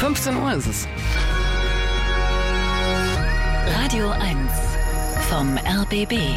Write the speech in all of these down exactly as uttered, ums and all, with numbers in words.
fünfzehn Uhr ist es. Radio eins vom R B B.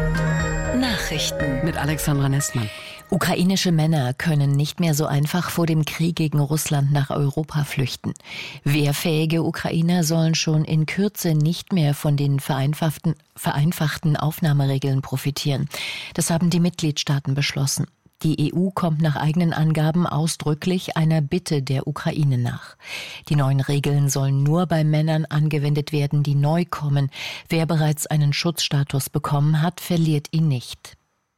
Nachrichten mit Alexandra Nestmann. Ukrainische Männer können nicht mehr so einfach vor dem Krieg gegen Russland nach Europa flüchten. Wehrfähige Ukrainer sollen schon in Kürze nicht mehr von den vereinfachten, vereinfachten Aufnahmeregeln profitieren. Das haben die Mitgliedstaaten beschlossen. Die E U kommt nach eigenen Angaben ausdrücklich einer Bitte der Ukraine nach. Die neuen Regeln sollen nur bei Männern angewendet werden, die neu kommen. Wer bereits einen Schutzstatus bekommen hat, verliert ihn nicht.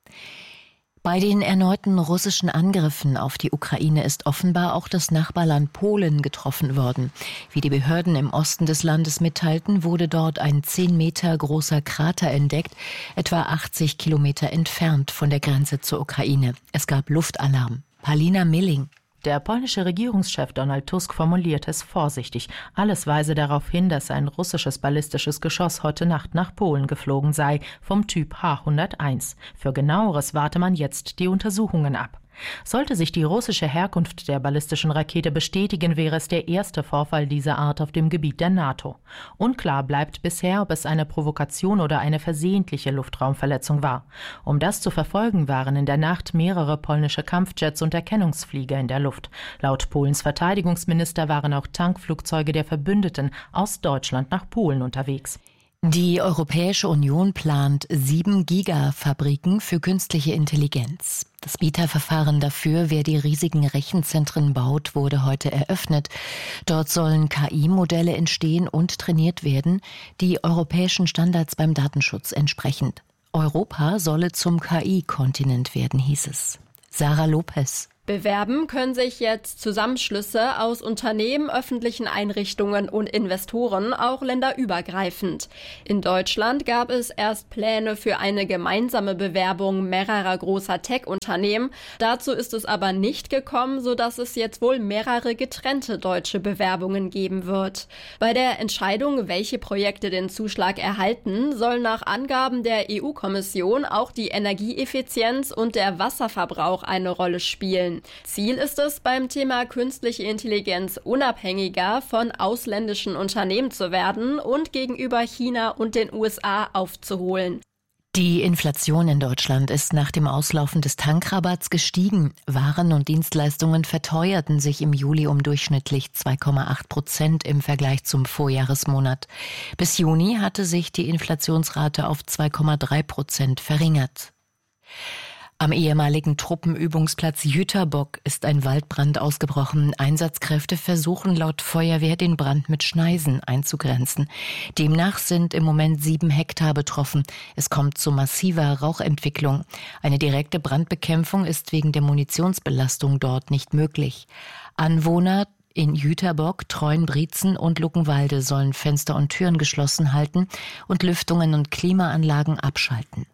Bei den erneuten russischen Angriffen auf die Ukraine ist offenbar auch das Nachbarland Polen getroffen worden. Wie die Behörden im Osten des Landes mitteilten, wurde dort ein zehn Meter großer Krater entdeckt, etwa achtzig Kilometer entfernt von der Grenze zur Ukraine. Es gab Luftalarm. Palina Milling. Der polnische Regierungschef Donald Tusk formuliert es vorsichtig. Alles weise darauf hin, dass ein russisches ballistisches Geschoss heute Nacht nach Polen geflogen sei, vom Typ H hunderteins. Für Genaueres warte man jetzt die Untersuchungen ab. Sollte sich die russische Herkunft der ballistischen Rakete bestätigen, wäre es der erste Vorfall dieser Art auf dem Gebiet der NATO. Unklar bleibt bisher, ob es eine Provokation oder eine versehentliche Luftraumverletzung war. Um das zu verfolgen, waren in der Nacht mehrere polnische Kampfjets und Erkennungsflieger in der Luft. Laut Polens Verteidigungsminister waren auch Tankflugzeuge der Verbündeten aus Deutschland nach Polen unterwegs. Die Europäische Union plant sieben Gigafabriken für künstliche Intelligenz. Das Bieterverfahren dafür, wer die riesigen Rechenzentren baut, wurde heute eröffnet. Dort sollen K I-Modelle entstehen und trainiert werden, die europäischen Standards beim Datenschutz entsprechend. Europa solle zum K I-Kontinent werden, hieß es. Sarah Lopez. Bewerben können sich jetzt Zusammenschlüsse aus Unternehmen, öffentlichen Einrichtungen und Investoren, auch länderübergreifend. In Deutschland gab es erst Pläne für eine gemeinsame Bewerbung mehrerer großer Tech-Unternehmen. Dazu ist es aber nicht gekommen, sodass es jetzt wohl mehrere getrennte deutsche Bewerbungen geben wird. Bei der Entscheidung, welche Projekte den Zuschlag erhalten, sollen nach Angaben der E U-Kommission auch die Energieeffizienz und der Wasserverbrauch eine Rolle spielen. Ziel ist es, beim Thema künstliche Intelligenz unabhängiger von ausländischen Unternehmen zu werden und gegenüber China und den U S A aufzuholen. Die Inflation in Deutschland ist nach dem Auslaufen des Tankrabatts gestiegen. Waren und Dienstleistungen verteuerten sich im Juli um durchschnittlich zwei Komma acht Prozent im Vergleich zum Vorjahresmonat. Bis Juni hatte sich die Inflationsrate auf zwei Komma drei Prozent verringert. Am ehemaligen Truppenübungsplatz Jüterbock ist ein Waldbrand ausgebrochen. Einsatzkräfte versuchen laut Feuerwehr, den Brand mit Schneisen einzugrenzen. Demnach sind im Moment sieben Hektar betroffen. Es kommt zu massiver Rauchentwicklung. Eine direkte Brandbekämpfung ist wegen der Munitionsbelastung dort nicht möglich. Anwohner in Jüterbock, Treuenbrietzen und Luckenwalde sollen Fenster und Türen geschlossen halten und Lüftungen und Klimaanlagen abschalten.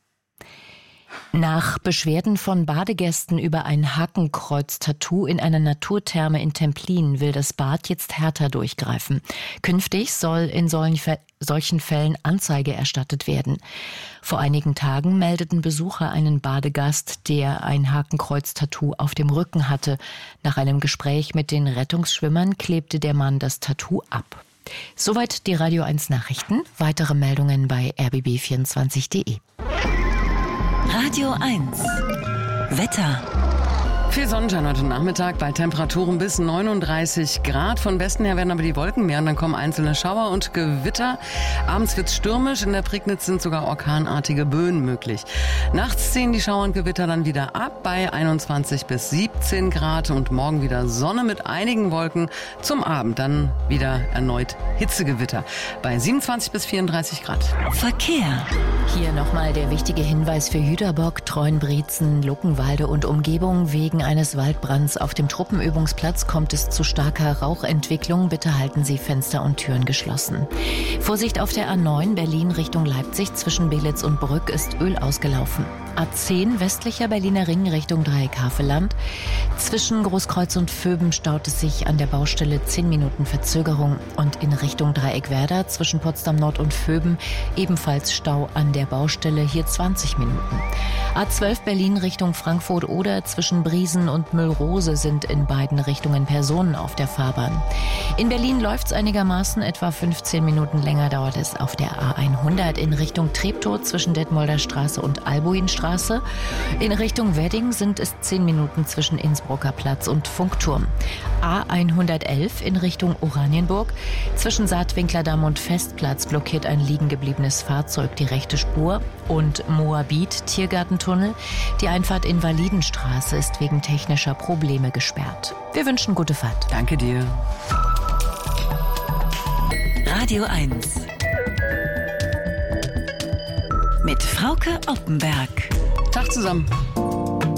Nach Beschwerden von Badegästen über ein Hakenkreuz-Tattoo in einer Naturtherme in Templin will das Bad jetzt härter durchgreifen. Künftig soll in solchen Fällen Anzeige erstattet werden. Vor einigen Tagen meldeten Besucher einen Badegast, der ein Hakenkreuz-Tattoo auf dem Rücken hatte. Nach einem Gespräch mit den Rettungsschwimmern klebte der Mann das Tattoo ab. Soweit die Radio eins Nachrichten. Weitere Meldungen bei r b b vierundzwanzig punkt de. Radio eins Wetter. Viel Sonnenschein heute Nachmittag bei Temperaturen bis neununddreißig Grad. Von Westen her werden aber die Wolken mehr und dann kommen einzelne Schauer und Gewitter. Abends wird's stürmisch. In der Prignitz sind sogar orkanartige Böen möglich. Nachts ziehen die Schauer und Gewitter dann wieder ab bei einundzwanzig bis siebzehn Grad und morgen wieder Sonne mit einigen Wolken. Zum Abend dann wieder erneut Hitzegewitter bei siebenundzwanzig bis vierunddreißig Grad. Verkehr. Hier nochmal der wichtige Hinweis für Jüterbock, Treuenbrietzen, Luckenwalde und Umgebung. Wegen eines Waldbrands auf dem Truppenübungsplatz kommt es zu starker Rauchentwicklung. Bitte halten Sie Fenster und Türen geschlossen. Vorsicht auf der A neun Berlin Richtung Leipzig zwischen Belitz und Brück ist Öl ausgelaufen. A zehn westlicher Berliner Ring Richtung Dreieck-Havelland. Zwischen Großkreuz und Vöben staut es sich an der Baustelle zehn Minuten Verzögerung. Und in Richtung Dreieck-Werder zwischen Potsdam Nord und Vöben ebenfalls Stau an der Baustelle, hier zwanzig Minuten. A A zwölf Berlin Richtung Frankfurt oder zwischen Briesen und Müllrose sind in beiden Richtungen Personen auf der Fahrbahn. In Berlin läuft es einigermaßen, etwa fünfzehn Minuten länger dauert es auf der A hundert in Richtung Treptow zwischen Detmolder Straße und Albuinstraße. In Richtung Wedding sind es zehn Minuten zwischen Innsbrucker Platz und Funkturm. A hundertelf in Richtung Oranienburg. Zwischen Saatwinklerdamm und Festplatz blockiert ein liegen gebliebenes Fahrzeug die rechte Spur. Und Moabit Tiergartentunnel. Die Einfahrt in Validenstraße ist wegen technischer Probleme gesperrt. Wir wünschen gute Fahrt. Danke dir. Radio eins mit Frauke Oppenberg. Tag zusammen.